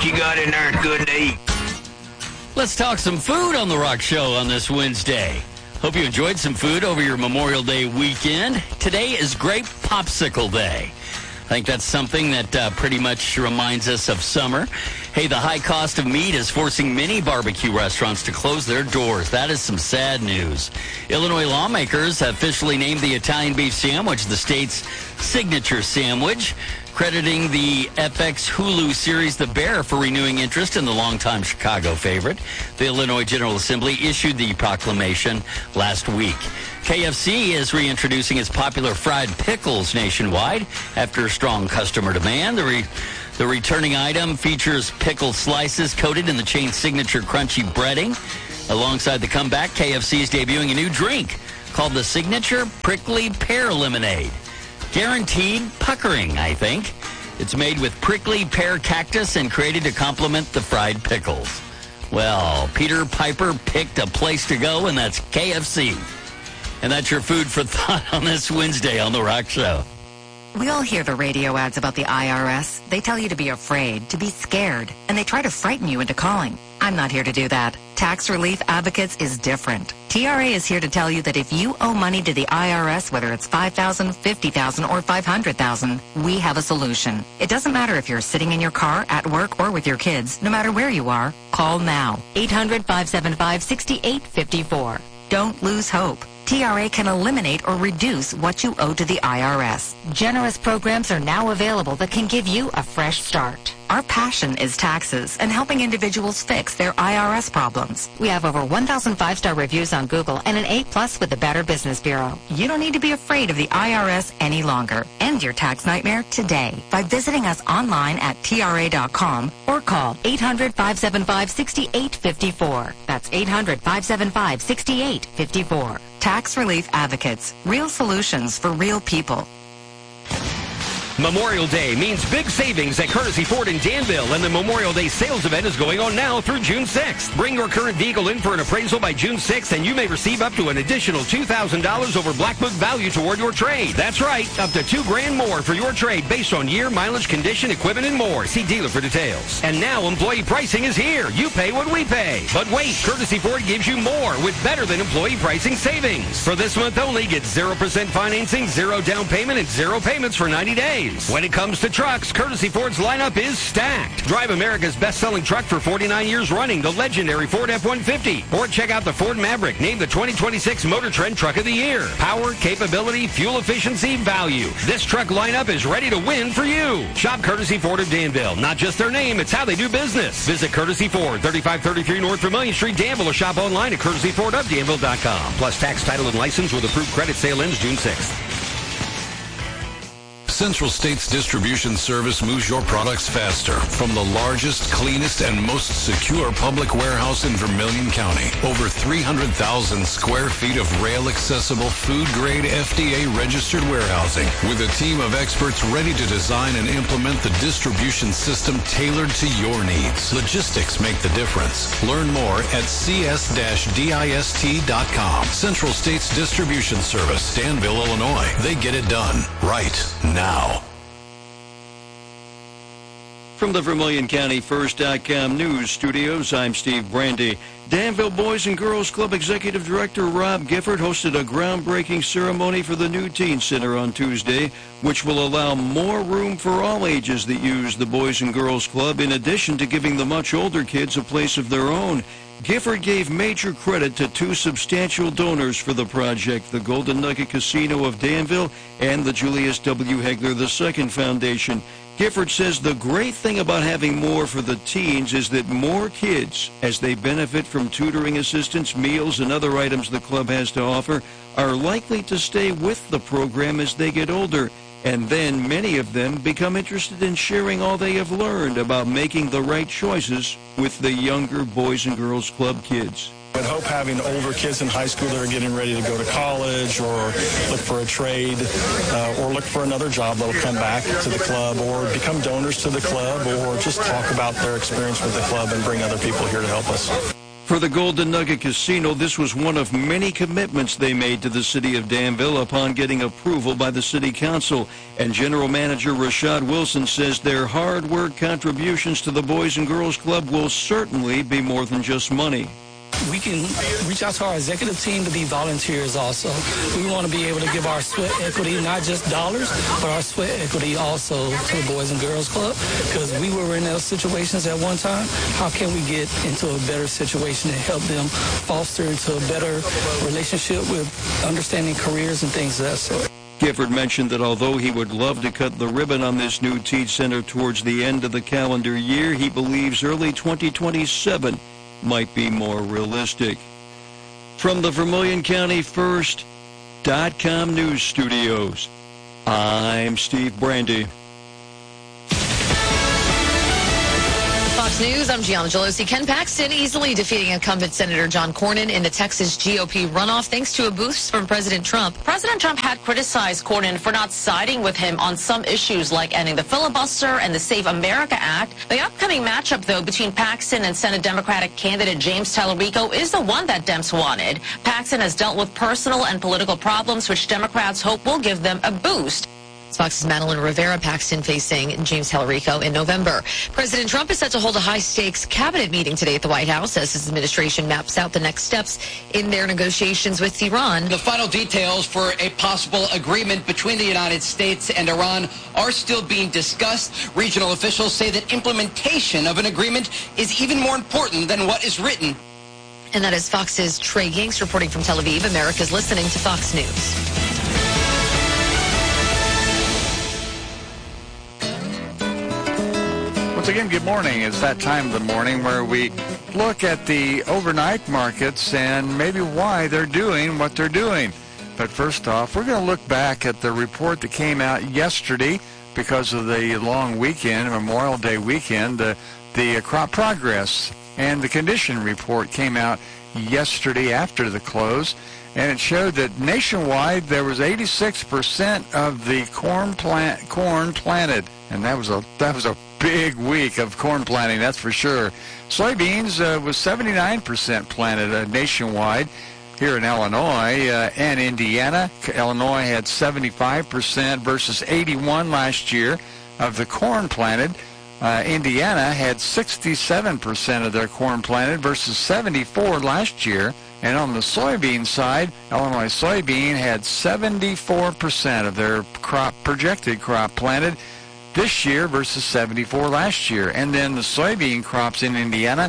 What you got in there good to eat? Let's talk some food on The Rock Show on this Wednesday. Hope you enjoyed some food over your Memorial Day weekend. Today is Grape Popsicle Day. I think that's something that pretty much reminds us of summer. Hey, the high cost of meat is forcing many barbecue restaurants to close their doors. That is some sad news. Illinois lawmakers officially named the Italian beef sandwich the state's signature sandwich, crediting the FX Hulu series The Bear for renewing interest in the longtime Chicago favorite. The Illinois General Assembly issued the proclamation last week. KFC is reintroducing its popular fried pickles nationwide after strong customer demand. The returning item features pickle slices coated in the chain's signature crunchy breading. Alongside the comeback, KFC is debuting a new drink called the Signature Prickly Pear Lemonade. Guaranteed puckering, I think. It's made with prickly pear cactus and created to complement the fried pickles. Well, Peter Piper picked a place to go, and that's KFC. And that's your food for thought on this Wednesday on The Rock Show. We all hear the radio ads about the IRS. They tell you to be afraid, to be scared, and they try to frighten you into calling. I'm not here to do that. Tax Relief Advocates is different. TRA is here to tell you that if you owe money to the IRS, whether it's $5,000, $50,000, or $500,000, we have a solution. It doesn't matter if you're sitting in your car, at work, or with your kids. No matter where you are, call now. 800-575-6854. Don't lose hope. TRA can eliminate or reduce what you owe to the IRS. Generous programs are now available that can give you a fresh start. Our passion is taxes and helping individuals fix their IRS problems. We have over 1,000 5-star reviews on Google and an A+ with the Better Business Bureau. You don't need to be afraid of the IRS any longer. End your tax nightmare today by visiting us online at TRA.com or call 800-575-6854. That's 800-575-6854. Tax Relief Advocates. Real solutions for real people. Memorial Day means big savings at Courtesy Ford in Danville, and the Memorial Day sales event is going on now through June 6th. Bring your current vehicle in for an appraisal by June 6th, and you may receive up to an additional $2,000 over Black Book value toward your trade. That's right, up to $2,000 more for your trade based on year, mileage, condition, equipment, and more. See dealer for details. And now employee pricing is here. You pay what we pay. But wait, Courtesy Ford gives you more with better than employee pricing savings. For this month only, get 0% financing, 0 down payment, and 0 payments for 90 days. When it comes to trucks, Courtesy Ford's lineup is stacked. Drive America's best-selling truck for 49 years running, the legendary Ford F-150. Or check out the Ford Maverick, named the 2026 Motor Trend Truck of the Year. Power, capability, fuel efficiency, value. This truck lineup is ready to win for you. Shop Courtesy Ford of Danville. Not just their name, it's how they do business. Visit Courtesy Ford, 3533 North Vermilion Street, Danville, or shop online at courtesyfordofdanville.com. Plus tax, title, and license with approved credit. Sale ends June 6th. Central States Distribution Service moves your products faster from the largest, cleanest, and most secure public warehouse in Vermilion County. Over 300,000 square feet of rail-accessible, food-grade, FDA-registered warehousing with a team of experts ready to design and implement the distribution system tailored to your needs. Logistics make the difference. Learn more at cs-dist.com. Central States Distribution Service, Danville, Illinois. They get it done right now. From the Vermilion County First.com News Studios, I'm Steve Brandy. Danville Boys and Girls Club Executive Director Rob Gifford hosted a groundbreaking ceremony for the new Teen Center on Tuesday, which will allow more room for all ages that use the Boys and Girls Club, in addition to giving the much older kids a place of their own. Gifford gave major credit to 2 substantial donors for the project, the Golden Nugget Casino of Danville and the Julius W. Hegler II Foundation. Gifford says the great thing about having more for the teens is that more kids, as they benefit from tutoring assistance, meals, and other items the club has to offer, are likely to stay with the program as they get older. And then many of them become interested in sharing all they have learned about making the right choices with the younger Boys and Girls Club kids. I would hope having older kids in high school that are getting ready to go to college or look for a trade or look for another job that will come back to the club or become donors to the club or just talk about their experience with the club and bring other people here to help us. For the Golden Nugget Casino, this was one of many commitments they made to the city of Danville upon getting approval by the city council. And General Manager Rashad Wilson says their hard work contributions to the Boys and Girls Club will certainly be more than just money. We can reach out to our executive team to be volunteers also. We want to be able to give our sweat equity, not just dollars, but our sweat equity also to the Boys and Girls Club, because we were in those situations at one time. How can we get into a better situation and help them foster into a better relationship with understanding careers and things of that sort? Gifford mentioned that although he would love to cut the ribbon on this new Teach Center towards the end of the calendar year, he believes early 2027 might be more realistic. From the Vermilion County First.com news studios, I'm Steve Brandy. Fox News, I'm Gianna Gelosi. Ken Paxton easily defeating incumbent Senator John Cornyn in the Texas GOP runoff thanks to a boost from President Trump. President Trump had criticized Cornyn for not siding with him on some issues like ending the filibuster and the Save America Act. The upcoming matchup, though, between Paxton and Senate Democratic candidate James Tallarico is the one that Dems wanted. Paxton has dealt with personal and political problems, which Democrats hope will give them a boost. Fox's Madeline Rivera. Paxton facing James Tallarico in November. President Trump is set to hold a high-stakes cabinet meeting today at the White House as his administration maps out the next steps in their negotiations with Iran. The final details for a possible agreement between the United States and Iran are still being discussed. Regional officials say that implementation of an agreement is even more important than what is written. And that is Fox's Trey Yanks reporting from Tel Aviv. America's listening to Fox News. Once again, good morning. It's that time of the morning where we look at the overnight markets and maybe why they're doing what they're doing. But first off, we're going to look back at the report that came out yesterday because of the long weekend, Memorial Day weekend, the crop progress and the condition report came out yesterday after the close, and it showed that nationwide there was 86% of the corn planted, and that was a big week of corn planting, that's for sure. Soybeans was 79% planted nationwide. Here in Illinois and Indiana, Illinois had 75% versus 81 last year of the corn planted. Indiana had 67% of their corn planted versus 74 last year. And on the soybean side, Illinois soybean had 74% of their projected crop planted this year versus 74 last year. And then the soybean crops in Indiana,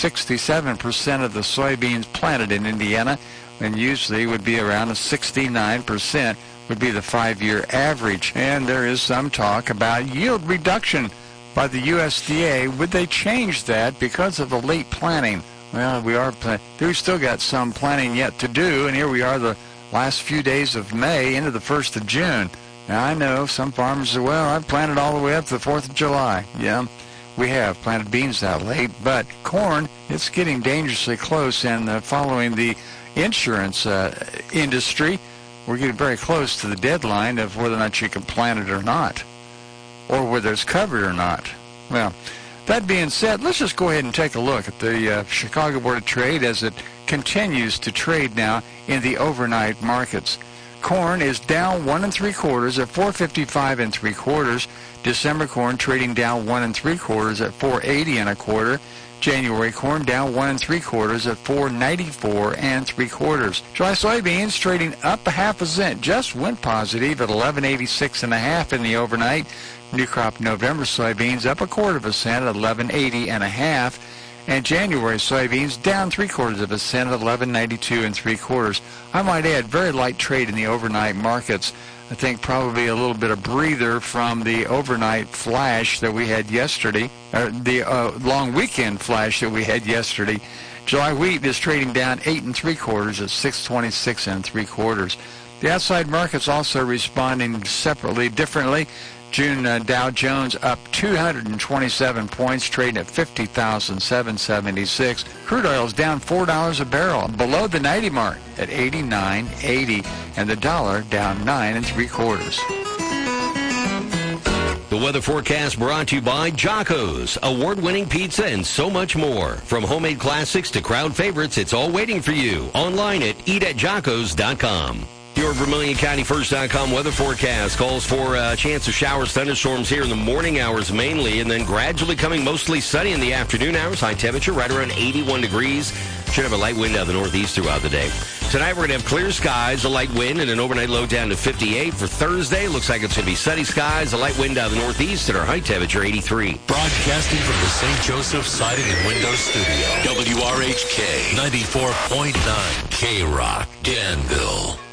67% of the soybeans planted in Indiana, and usually would be around a 69% would be the 5-year average. And there is some talk about yield reduction by the USDA. Would they change that because of the late planting? Well, we've still got some planting yet to do, and here we are the last few days of May into the 1st of June. Now, I know some farmers say, well, I've planted all the way up to the 4th of July. Yeah, we have planted beans that late, but corn, it's getting dangerously close, and following the insurance industry, we're getting very close to the deadline of whether or not you can plant it or not, or whether it's covered or not. Well, that being said, let's just go ahead and take a look at the Chicago Board of Trade as it continues to trade now in the overnight markets. Corn is down 1 3/4 at 4.55 3/4. December corn trading down 1 3/4 at 4.80 1/4. January corn down 1 3/4 at 4.94 3/4. July soybeans trading up a half a cent, just went positive at 11.86 1/2 in the overnight. New crop November soybeans up 1/4 cent at 11.80 1/2. And January soybeans down 3/4 cent at 11.92 3/4. I might add, very light trade in the overnight markets. I think probably a little bit of breather from the overnight flash that we had yesterday, the long weekend flash that we had yesterday. July wheat is trading down 8 3/4 at 6.26 3/4. The outside markets also responding separately, differently. June Dow Jones up 227 points, trading at 50,776. Crude oil is down $4 a barrel, below the 90 mark at 89.80, and the dollar down 9 3/4. The weather forecast brought to you by Jocko's, award-winning pizza and so much more. From homemade classics to crowd favorites, it's all waiting for you. Online at eatatjockos.com. Your Vermilion County First.com weather forecast calls for a chance of showers, thunderstorms here in the morning hours mainly, and then gradually coming mostly sunny in the afternoon hours. High temperature right around 81 degrees. Should have a light wind out of the northeast throughout the day. Tonight we're going to have clear skies, a light wind, and an overnight low down to 58. For Thursday, looks like it's going to be sunny skies, a light wind out of the northeast, and our high temperature 83. Broadcasting from the St. Joseph Siding and Windows Studio. WRHK 94.9 K-Rock, Danville.